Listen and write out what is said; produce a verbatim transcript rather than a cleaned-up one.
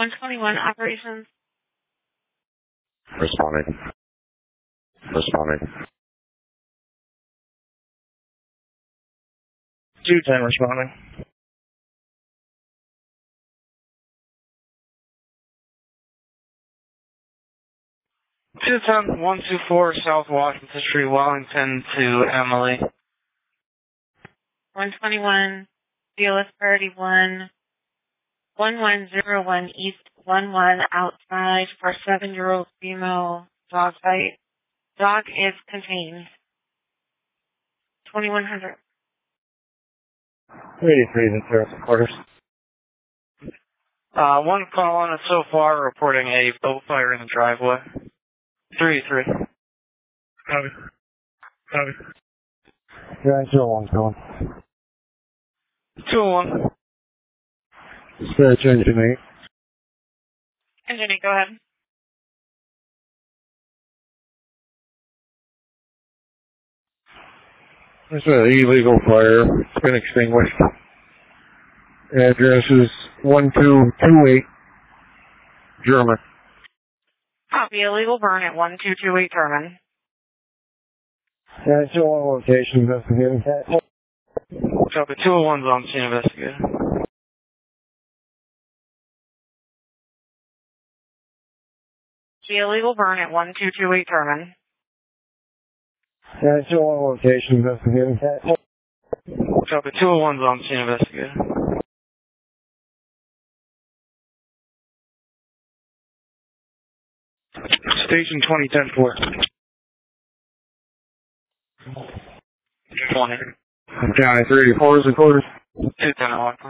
one twenty-one operations. Responding. Responding. two ten responding. two ten, one two four South Washington Street, Wellington to Emily. one twenty-one, D L S priority one, one one zero one East one one outside for seven-year-old female dog bite. Dog is contained. twenty-one hundred. eighty-three in service quarters. Uh, one call on it so far reporting a boat fire in the driveway. three three. Copy. Copy. Yeah, two one's going. two one. Search engine eight. Engine eight, go ahead. There's an illegal fire. It's been extinguished. Address is one two two eight German. Copy, illegal burn at one two two eight German. Yeah, two one location investigating. Copy, two oh one's on scene investigating. The illegal burn at one two two eight German. Yeah, two oh one location investigating. Copy, two oh one's on scene investigating. Station twenty ten four. twenty. County three eighty-four is recorded. two ten